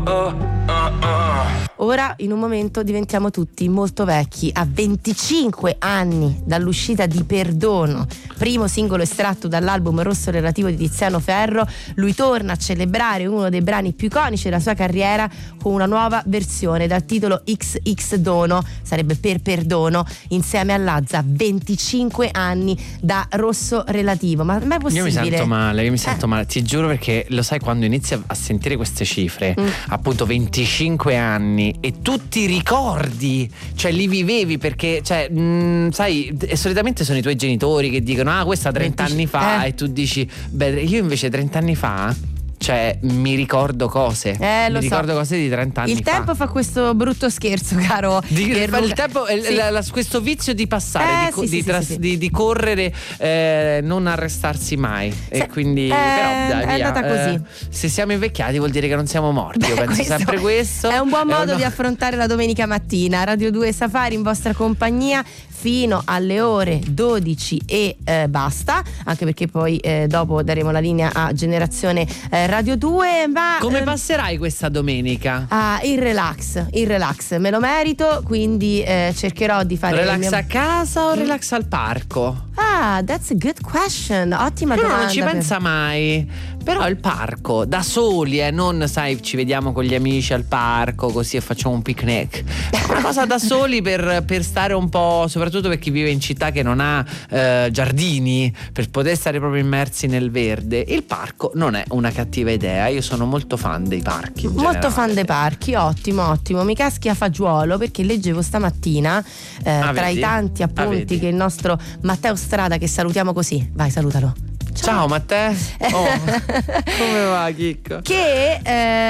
Ora in un momento diventiamo tutti molto vecchi. A 25 anni dall'uscita di Perdono, primo singolo estratto dall'album Rosso Relativo di Tiziano Ferro, lui torna a celebrare uno dei brani più iconici della sua carriera con una nuova versione dal titolo XX Dono, sarebbe per perdono, insieme a Lazza. 25 anni da Rosso Relativo, ma è possibile? Io mi sento male, ti giuro, perché lo sai, quando inizi a sentire queste cifre, appunto 25 anni, e tu ti ricordi, cioè li vivevi, perché cioè sai, solitamente sono i tuoi genitori che dicono questa 30 anni fa, e tu dici beh, io invece 30 anni fa, cioè mi ricordo cose, ricordo cose di 30 anni fa. Il tempo fa questo brutto scherzo, caro. Il tempo, questo vizio di passare, di correre, non arrestarsi mai. E quindi però dai, è via. andata così. Se siamo invecchiati vuol dire che non siamo morti. Io penso sempre questo. È un buon modo di affrontare la domenica mattina. Radio 2 Safari in vostra compagnia fino alle ore 12 e basta, anche perché poi dopo daremo la linea a Generazione Radio 2. Ma come passerai questa domenica? Il relax, me lo merito, quindi cercherò di fare relax a casa o relax al parco? That's a good question, ottima domanda. domanda. Non ci pensa mai. Però il parco da soli, non sai, ci vediamo con gli amici al parco così e facciamo un picnic. Una cosa da soli per stare un po', soprattutto per chi vive in città che non ha giardini, per poter stare proprio immersi nel verde. Il parco non è una cattiva idea. Io sono molto fan dei parchi. Molto fan dei parchi, ottimo. Mi caschi a fagiolo, perché leggevo stamattina tra i tanti appunti che il nostro Matteo Strada, che salutiamo così, vai, salutalo. Ciao Matteo. Come va, Chicco? Che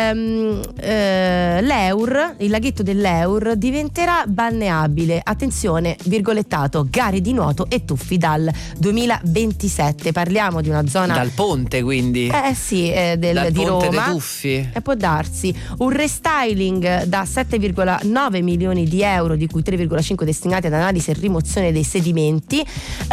l'Eur, il laghetto dell'Eur, diventerà balneabile. Attenzione, virgolettato, gare di nuoto e tuffi dal 2027. Parliamo di una zona dal ponte, quindi dal di ponte Roma. dei tuffi. Può darsi un restyling da 7,9 milioni di euro, di cui 3,5 destinati ad analisi e rimozione dei sedimenti,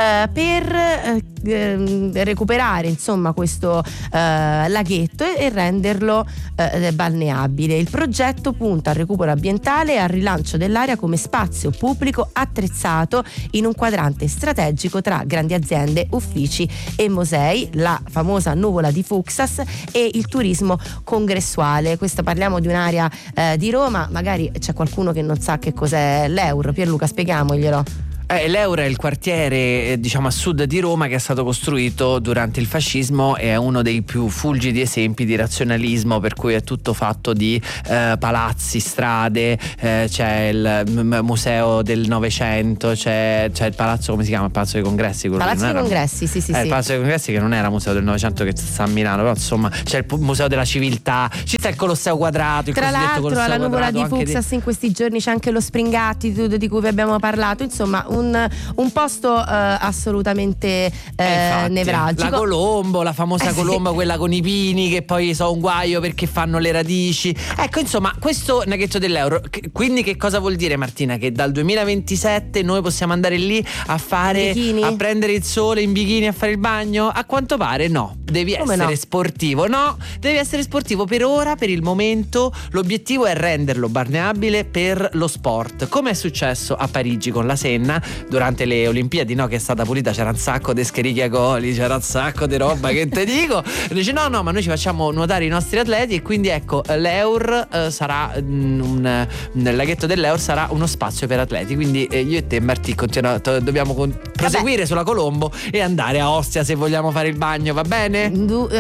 per recuperare insomma questo laghetto e renderlo balneabile. Il progetto punta al recupero ambientale e al rilancio dell'area come spazio pubblico attrezzato in un quadrante strategico tra grandi aziende, uffici e musei, la famosa nuvola di Fuxas e il turismo congressuale. Questa, parliamo di un'area di Roma, magari c'è qualcuno che non sa che cos'è l'Eur. Pierluca, spieghiamoglielo. L'Eur è il quartiere, diciamo, a sud di Roma, che è stato costruito durante il fascismo e è uno dei più fulgidi esempi di razionalismo, per cui è tutto fatto di palazzi, strade, c'è il museo del Novecento, c'è il palazzo, come si chiama? Il Palazzo dei Congressi. Palazzo dei Congressi, sì. Il Palazzo dei Congressi, che non era museo del Novecento, che sta a Milano, però insomma c'è il museo della civiltà, ci sta il Colosseo Quadrato, tra l'altro alla nuvola di Fuxas in questi giorni c'è anche lo Spring Attitude di cui vi abbiamo parlato, insomma un posto assolutamente nevralgico. La Colombo, la famosa Colombo, quella con i pini, che poi so un guaio perché fanno le radici. Ecco, insomma, questo laghetto dell'Eur. Quindi che cosa vuol dire, Martina? Che dal 2027 noi possiamo andare lì a fare, a prendere il sole in bikini, a fare il bagno? A quanto pare no, devi essere sportivo. No, devi essere sportivo per ora, per il momento. L'obiettivo è renderlo balneabile per lo sport, come è successo a Parigi con la Senna durante le Olimpiadi, che è stata pulita, c'era un sacco di scherichiacoli, c'era un sacco di roba che te dico. Dice no, ma noi ci facciamo nuotare i nostri atleti, e quindi ecco, l'Eur sarà nel laghetto dell'Eur sarà uno spazio per atleti, quindi io e te, Martì, dobbiamo proseguire sulla Colombo e andare a Ostia se vogliamo fare il bagno, va bene?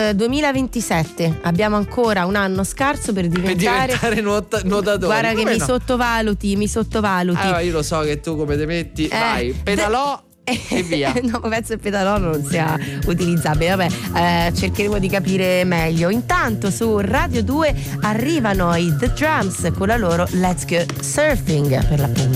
2027, abbiamo ancora un anno scarso per diventare nuotatori. Guarda che mi sottovaluti. Io lo so che tu come te metti, vai, pedalò e via. No, penso il pedalò non sia utilizzabile. Vabbè, cercheremo di capire meglio. Intanto su Radio 2 arrivano i The Drums con la loro Let's Go Surfing, per l'appunto.